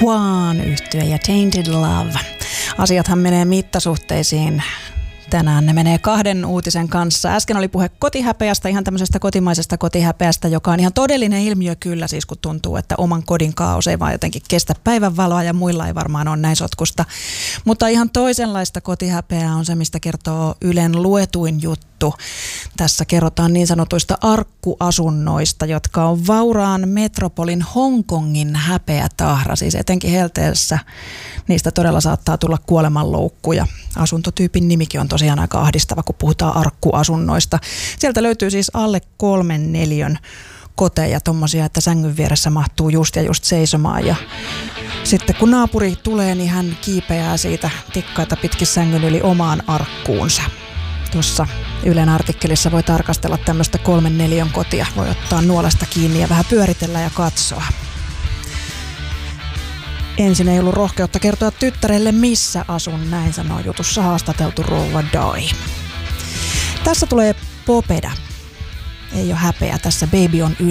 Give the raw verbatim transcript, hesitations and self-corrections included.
Quaan yhtye ja Tainted Love. Asiathan menee mittasuhteisiin. Tänään ne menee kahden uutisen kanssa. Äsken oli puhe kotihäpeästä, ihan tämmöisestä kotimaisesta kotihäpeästä, joka on ihan todellinen ilmiö kyllä, siis kun tuntuu, että oman kodin kaos ei vaan jotenkin kestä päivänvaloa ja muilla ei varmaan ole näin sotkusta. Mutta ihan toisenlaista kotihäpeää on se, mistä kertoo Ylen luetuin juttu. Tässä kerrotaan niin sanotuista arkkuasunnoista, jotka on vauraan metropolin Hongkongin häpeätahra, siis etenkin helteessä. Niistä todella saattaa tulla kuolemanloukkuja. Asuntotyypin nimikin on tosiaan aika ahdistava, kun puhutaan arkkuasunnoista. Sieltä löytyy siis alle kolmen neliön koteja, tommosia, että sängyn vieressä mahtuu just ja just seisomaan. Ja sitten kun naapuri tulee, niin hän kiipeää siitä tikkaita pitkin sängyn yli omaan arkkuunsa. Tuossa Ylen artikkelissa voi tarkastella tämmöistä kolmen neliön kotia. Voi ottaa nuolasta kiinni ja vähän pyöritellä ja katsoa. Ensin ei ollut rohkeutta kertoa tyttärelle, missä asun, näin sanoo jutussa haastateltu rouva Doi. Tässä tulee Popeda. Ei ole häpeä, tässä Baby on